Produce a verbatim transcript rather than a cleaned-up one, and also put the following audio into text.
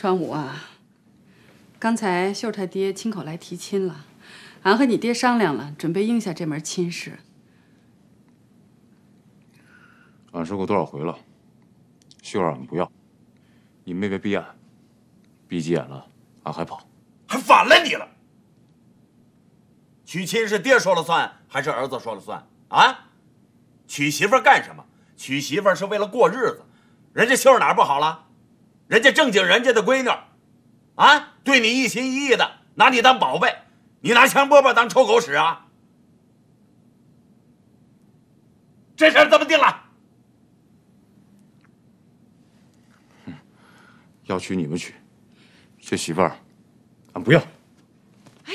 庄武啊，刚才秀儿他爹亲口来提亲了，俺和你爹商量了，准备应下这门亲事。 俺说过多少回了，秀儿俺不要。你妹妹逼俺，逼急眼了，俺还跑。 还反了你了！娶亲是爹说了算，还是儿子说了算啊？娶媳妇干什么？娶媳妇是为了过日子。人家秀儿哪儿不好了？人家正经人家的闺女，啊，对你一心一意的，拿你当宝贝，你拿香饽饽当臭狗屎啊？这事儿怎么定了？ 要娶你们娶，这媳妇儿，俺不要。